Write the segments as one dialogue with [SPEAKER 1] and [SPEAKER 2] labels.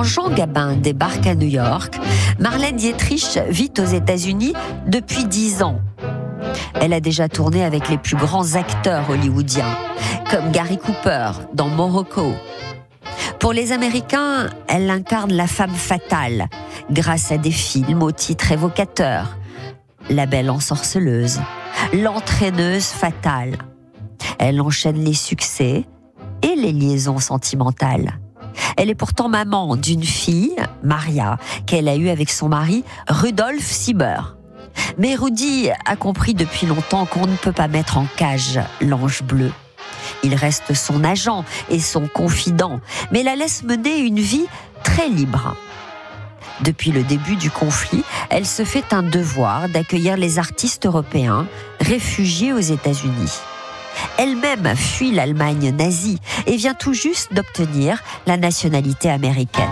[SPEAKER 1] Jean Gabin débarque à New York, Marlène Dietrich vit aux États-Unis depuis 10 ans. Elle a déjà tourné avec les plus grands acteurs hollywoodiens, comme Gary Cooper dans Morocco. Pour les Américains, elle incarne la femme fatale, grâce à des films au titre évocateur. La belle ensorceleuse, l'entraîneuse fatale. Elle enchaîne les succès et les liaisons sentimentales. Elle est pourtant maman d'une fille, Maria, qu'elle a eue avec son mari, Rudolf Sieber. Mais Rudy a compris depuis longtemps qu'on ne peut pas mettre en cage l'ange bleu. Il reste son agent et son confident, mais la laisse mener une vie très libre. Depuis le début du conflit, elle se fait un devoir d'accueillir les artistes européens réfugiés aux États-Unis. Elle-même fuit l'Allemagne nazie et vient tout juste d'obtenir la nationalité américaine.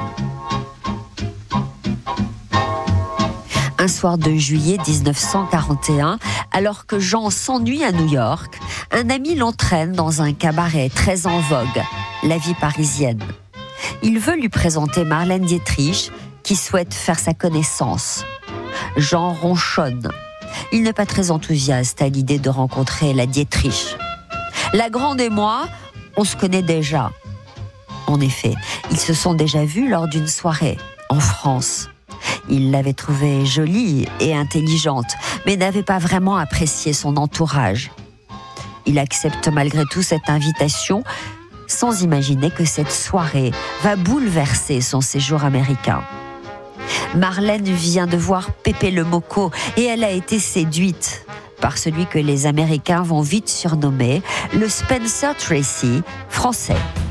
[SPEAKER 1] Un soir de juillet 1941, alors que Jean s'ennuie à New York, un ami l'entraîne dans un cabaret très en vogue, La Vie parisienne. Il veut lui présenter Marlène Dietrich, qui souhaite faire sa connaissance. Jean ronchonne. Il n'est pas très enthousiaste à l'idée de rencontrer la Dietrich. La grande et moi, on se connaît déjà. En effet, ils se sont déjà vus lors d'une soirée, en France. Il l'avait trouvée jolie et intelligente, mais n'avait pas vraiment apprécié son entourage. Il accepte malgré tout cette invitation, sans imaginer que cette soirée va bouleverser son séjour américain. Marlène vient de voir Pépé le Moco et elle a été séduite par celui que les Américains vont vite surnommer le Spencer Tracy français.